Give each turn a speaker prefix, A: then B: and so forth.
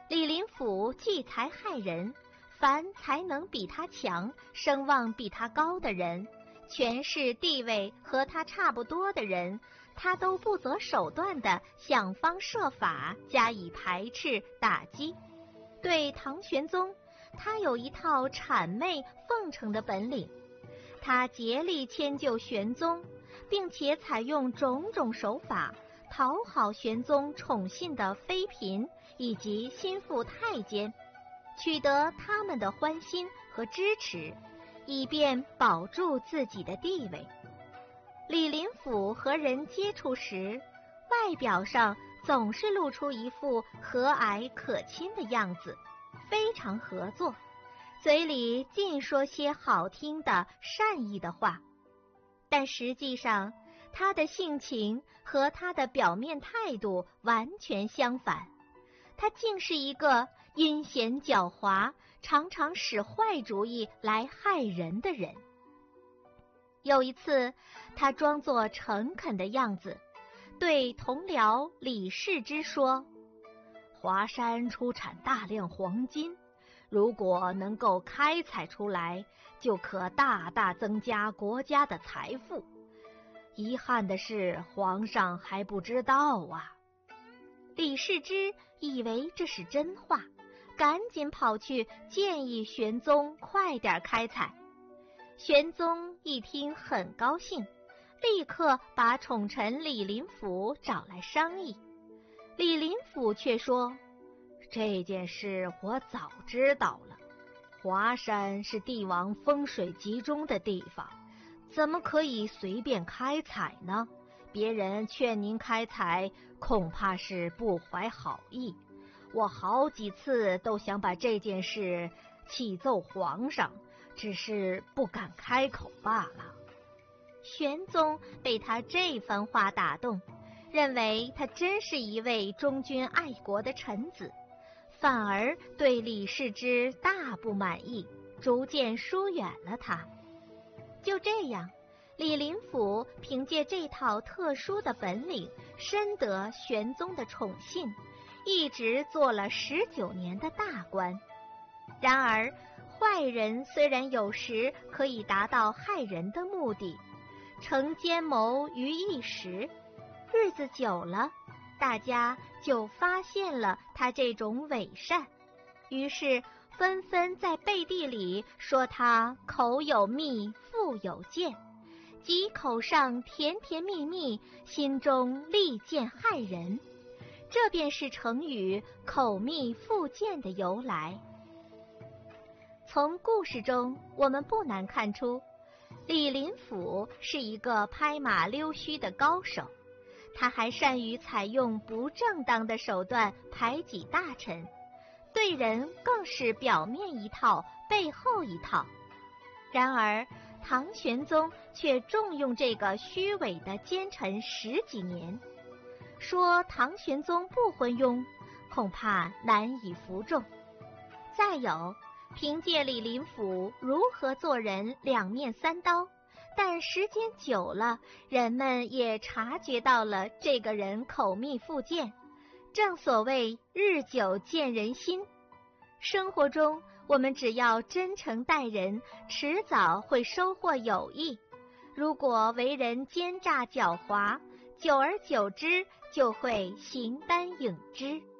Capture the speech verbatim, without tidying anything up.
A: 李林甫忌才害人，凡才能比他强、声望比他高的人，权势地位和他差不多的人，他都不择手段地想方设法加以排斥打击。对唐玄宗，他有一套谄媚奉承的本领，他竭力迁就玄宗，并且采用种种手法讨好玄宗宠信的妃嫔以及心腹太监，取得他们的欢心和支持，以便保住自己的地位。李林甫和人接触时，外表上总是露出一副和蔼可亲的样子，非常合作，嘴里尽说些好听的善意的话，但实际上他的性情和他的表面态度完全相反，他竟是一个阴险狡猾，常常使坏主意来害人的人。有一次，他装作诚恳的样子，对同僚李世之说：华山出产大量黄金，如果能够开采出来，就可大大增加国家的财富。遗憾的是，皇上还不知道啊。李世之以为这是真话，赶紧跑去建议玄宗快点开采。玄宗一听很高兴，立刻把宠臣李林甫找来商议。李林甫却说：这件事我早知道了，华山是帝王风水集中的地方，怎么可以随便开采呢？别人劝您开采，恐怕是不怀好意。我好几次都想把这件事启奏皇上，只是不敢开口罢了。玄宗被他这番话打动，认为他真是一位忠君爱国的臣子，反而对李世之大不满意，逐渐疏远了他。就这样，李林甫凭借这套特殊的本领，深得玄宗的宠信，一直做了十九年的大官。然而，坏人虽然有时可以达到害人的目的，成奸谋于一时，日子久了，大家就发现了他这种伪善，于是纷纷在背地里说他口有蜜，腹有剑，即口上甜甜蜜蜜，心中利剑害人。这便是成语口蜜腹剑的由来。从故事中我们不难看出，李林甫是一个拍马溜须的高手，他还善于采用不正当的手段排挤大臣，对人更是表面一套，背后一套。然而唐玄宗却重用这个虚伪的奸臣十几年，说唐玄宗不昏庸，恐怕难以服众。再有，凭借李林甫如何做人两面三刀，但时间久了，人们也察觉到了这个人口蜜腹剑，正所谓日久见人心。生活中我们只要真诚待人，迟早会收获友谊。如果为人奸诈狡猾，久而久之就会形单影只。